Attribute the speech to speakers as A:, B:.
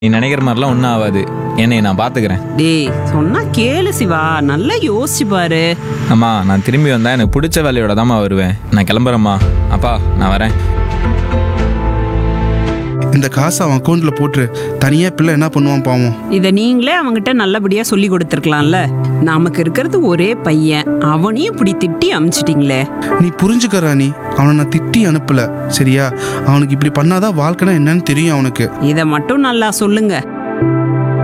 A: நீ நினைக்கிற மாதிரிலாம் ஒன்றும் ஆகாது. என்னை நான் பார்த்துக்கிறேன்.
B: டேய் சொன்னா கேளு சிவா, நல்லா யோசிச்சு பாரு.
A: அம்மா, நான் திரும்பி வந்தால் எனக்கு பிடிச்ச வேலையோட தாம்மா வருவேன். நான் கிளம்புறேம்மா. அப்பா, நான் வரேன்.
C: இந்த காசை அவன் அக்கௌண்ட்டில் போட்டு தனியாக பிள்ளை என்ன பண்ணுவான் பாவம்.
B: இதை நீங்களே அவங்கிட்ட நல்லபடியா சொல்லி கொடுத்துருக்கலாம்ல. நமக்கு இருக்கிறது ஒரே பையன், அவனையும் இப்படி திட்டி அமிச்சிட்டீங்களே.
C: நீ புரிஞ்சுக்க ராணி, அவனை நான் திட்டி அனுப்பல சரியா? அவனுக்கு இப்படி பண்ணாதான் வாழ்க்கைனா என்னன்னு தெரியும் அவனுக்கு.
B: இதை மட்டும் நல்லா சொல்லுங்க.